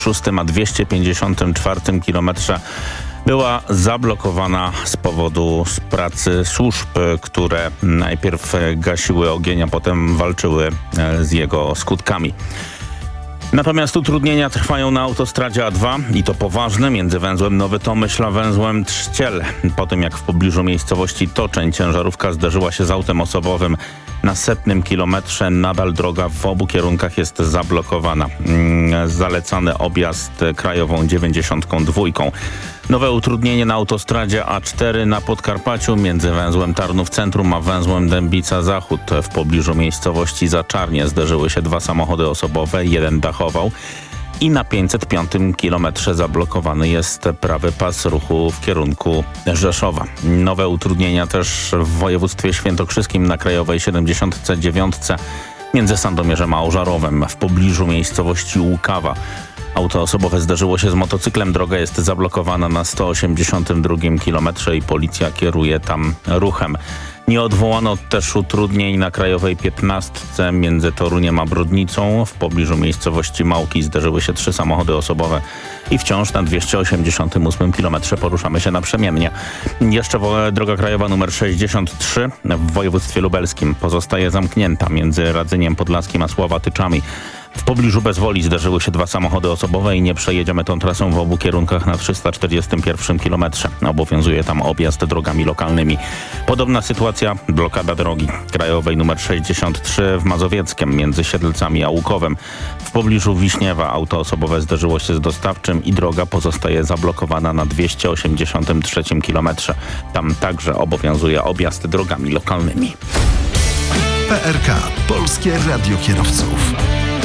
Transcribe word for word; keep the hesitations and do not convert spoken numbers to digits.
szóstym a dwieście pięćdziesiątym czwartym kilometrze była zablokowana z powodu z pracy służb, które najpierw gasiły ogień, a potem walczyły z jego skutkami. Natomiast utrudnienia trwają na autostradzie A dwa i to poważne między węzłem Nowy Tomyśl a węzłem Trzciel. Po tym jak w pobliżu miejscowości Toczeń ciężarówka zderzyła się z autem osobowym na setnym kilometrze, nadal droga w obu kierunkach jest zablokowana. Zalecany objazd krajową dziewięćdziesiątką dwójką. Nowe utrudnienie na autostradzie A cztery na Podkarpaciu między węzłem Tarnów Centrum a węzłem Dębica Zachód. W pobliżu miejscowości Zaczarnie zderzyły się dwa samochody osobowe, jeden dachował i na pięćset piątym kilometrze zablokowany jest prawy pas ruchu w kierunku Rzeszowa. Nowe utrudnienia też w województwie świętokrzyskim na krajowej siedemdziesiątce dziewiątce między Sandomierzem a Ożarowem w pobliżu miejscowości Łukawa. Auto osobowe zderzyło się z motocyklem. Droga jest zablokowana na sto osiemdziesiątym drugim kilometrze i policja kieruje tam ruchem. Nie odwołano też utrudnień na krajowej piętnastce między Toruniem a Brodnicą. W pobliżu miejscowości Małki zderzyły się trzy samochody osobowe i wciąż na dwieście osiemdziesiątym ósmym kilometrze poruszamy się naprzemiennie. Jeszcze droga krajowa numer sześćdziesiąt trzy w województwie lubelskim pozostaje zamknięta między Radzyniem Podlaskim a Słowatyczami. W pobliżu Bezwoli zderzyły się dwa samochody osobowe i nie przejedziemy tą trasą w obu kierunkach na trzysta czterdziestym pierwszym kilometrze. Obowiązuje tam objazd drogami lokalnymi. Podobna sytuacja, blokada drogi krajowej numer sześćdziesiąt trzy w Mazowieckiem między Siedlcami a Łukowem. W pobliżu Wiśniewa auto osobowe zderzyło się z dostawczym i droga pozostaje zablokowana na dwieście osiemdziesiątym trzecim kilometrze. Tam także obowiązuje objazd drogami lokalnymi. P R K. Polskie Radio Kierowców.